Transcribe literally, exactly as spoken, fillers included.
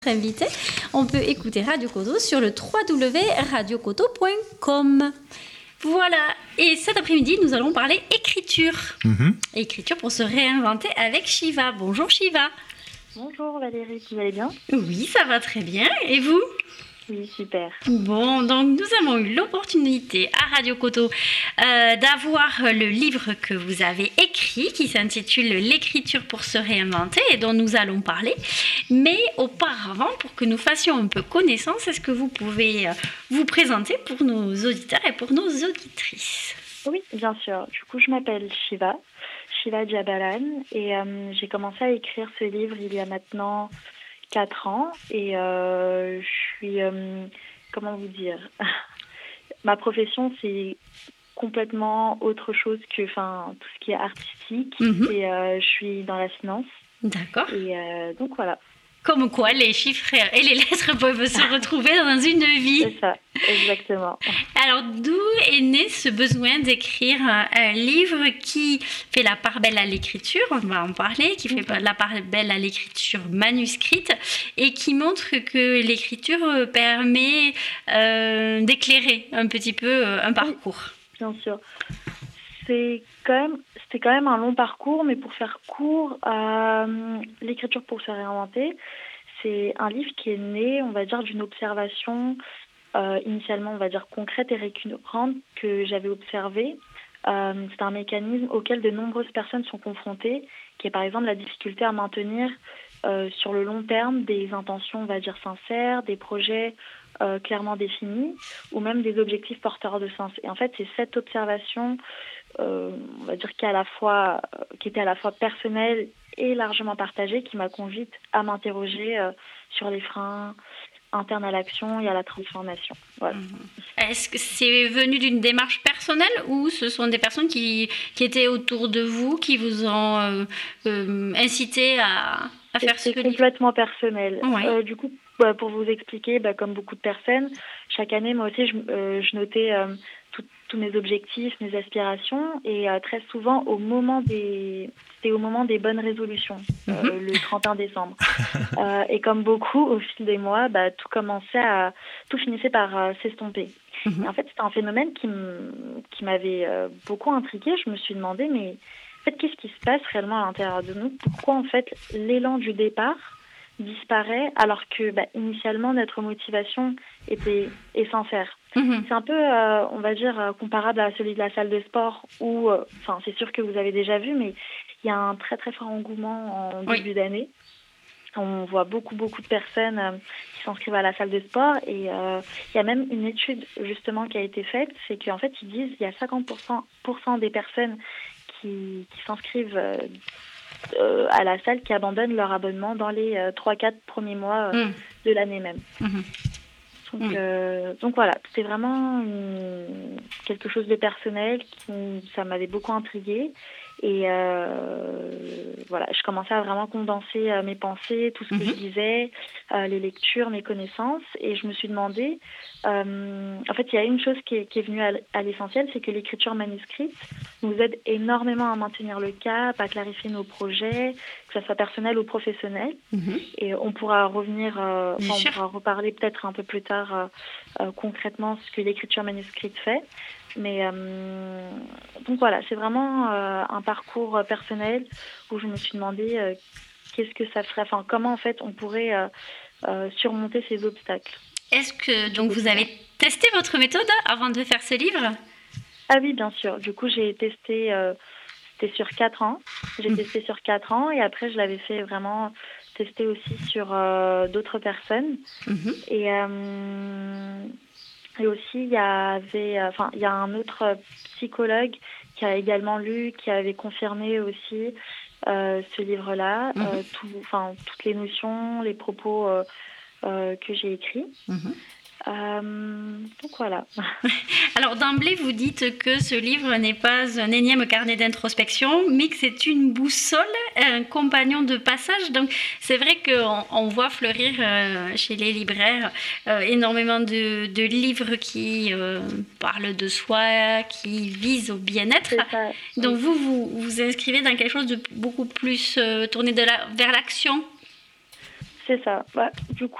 Invité, on peut écouter Radio Coteau sur le w w w point radio coteau point com. Voilà, et cet après-midi, nous allons parler écriture. Mm-hmm. Écriture pour se réinventer avec Shiva. Bonjour Shiva. Bonjour Valérie, vous allez bien? Oui, ça va très bien. Et vous? Oui, super. Bon, donc nous avons eu l'opportunité à Radio Coteau euh, d'avoir le livre que vous avez écrit qui s'intitule L'écriture pour se réinventer et dont nous allons parler. Mais auparavant, pour que nous fassions un peu connaissance, est-ce que vous pouvez euh, vous présenter pour nos auditeurs et pour nos auditrices? Oui, bien sûr. Du coup, je m'appelle Shiva, Shiva Jabalan, et euh, j'ai commencé à écrire ce livre il y a maintenant quatre ans et euh, je suis, euh, comment vous dire, ma profession c'est complètement autre chose que enfin, tout ce qui est artistique. Mm-hmm. Et euh, je suis dans la finance. D'accord. Et euh, donc voilà. Comme quoi les chiffres et les lettres peuvent se retrouver dans une vie. C'est ça, exactement. Alors, d'où est né ce besoin d'écrire un livre qui fait la part belle à l'écriture, on va en parler, qui fait la part belle à l'écriture manuscrite et qui montre que l'écriture permet euh, d'éclairer un petit peu un parcours. Oui, bien sûr. C'est quand même, c'était quand même un long parcours, mais pour faire court, euh, l'écriture pour se réinventer, c'est un livre qui est né, on va dire, d'une observation euh, initialement, on va dire, concrète et récurrente que j'avais observée. Euh, c'est un mécanisme auquel de nombreuses personnes sont confrontées, qui est par exemple la difficulté à maintenir euh, sur le long terme des intentions, on va dire, sincères, des projets euh, clairement définis, ou même des objectifs porteurs de sens. Et en fait, c'est cette observation Euh, on va dire qui, à la fois, euh, qui était à la fois personnelle et largement partagée, qui m'a conduite à m'interroger euh, sur les freins internes à l'action et à la transformation. Voilà. Est-ce que c'est venu d'une démarche personnelle ou ce sont des personnes qui, qui étaient autour de vous, qui vous ont euh, euh, incité à, à faire ce livre? C'est complètement personnel. Ouais. Euh, du coup, bah, pour vous expliquer, bah, comme beaucoup de personnes, chaque année, moi aussi, je, euh, je notais euh, tout, tous mes objectifs, mes aspirations, et euh, très souvent, au moment des, c'était au moment des bonnes résolutions, euh, mm-hmm. le trente et un décembre. euh, et comme beaucoup, au fil des mois, bah, tout commençait à, tout finissait par euh, s'estomper. Mm-hmm. Et en fait, c'était un phénomène qui, m- qui m'avait euh, beaucoup intriguée. Je me suis demandé, mais en fait, qu'est-ce qui se passe réellement à l'intérieur de nous? Pourquoi, en fait, l'élan du départ disparaît alors que bah, initialement notre motivation était est sincère. Mmh. C'est un peu, euh, on va dire, euh, comparable à celui de la salle de sport où, enfin, euh, c'est sûr que vous avez déjà vu, mais il y a un très très fort engouement en début oui. d'année. On voit beaucoup beaucoup de personnes euh, qui s'inscrivent à la salle de sport et euh, il y a même une étude justement qui a été faite, c'est qu'en fait ils disent il y a cinquante pour cent, pour cent des personnes qui, qui s'inscrivent euh, Euh, à la salle qui abandonnent leur abonnement dans les euh, trois quatre premiers mois euh, mmh. de l'année même. Mmh. Donc, mmh. euh, donc voilà, c'était vraiment une, quelque chose de personnel, qui, ça m'avait beaucoup intriguée. Et euh, voilà, je commençais à vraiment condenser euh, mes pensées, tout ce que mmh. je disais, euh, les lectures, mes connaissances. Et je me suis demandé, euh, en fait, il y a une chose qui est, qui est venue à, à l'essentiel, c'est que l'écriture manuscrite nous aide énormément à maintenir le cap, à clarifier nos projets, que ce soit personnel ou professionnel. Mmh. Et on pourra revenir, euh, enfin, on pourra reparler peut-être un peu plus tard euh, euh, concrètement ce que l'écriture manuscrite fait. Mais euh, donc voilà, c'est vraiment euh, un parcours personnel où je me suis demandé euh, qu'est-ce que ça ferait, enfin comment en fait on pourrait euh, euh, surmonter ces obstacles. Est-ce que donc vous avez testé votre méthode avant de faire ce livre? Ah oui, bien sûr. Du coup, j'ai testé, euh, c'était sur quatre ans. J'ai mmh. testé sur quatre ans et après je l'avais fait vraiment tester aussi sur euh, d'autres personnes. Mmh. Et euh, Et aussi, il y avait, enfin, il y a un autre psychologue qui a également lu, qui avait confirmé aussi euh, ce livre-là, mmh. euh, tout, enfin, toutes les notions, les propos euh, euh, que j'ai écrits. Mmh. Euh, donc voilà. Alors d'emblée, vous dites que ce livre n'est pas un énième carnet d'introspection, mais que c'est une boussole, un compagnon de passage. Donc c'est vrai qu'on on voit fleurir euh, chez les libraires euh, énormément de, de livres qui euh, parlent de soi, qui visent au bien-être. Donc vous, vous vous inscrivez dans quelque chose de beaucoup plus euh, tourné de la, vers l'action. C'est ça. Bah, du coup,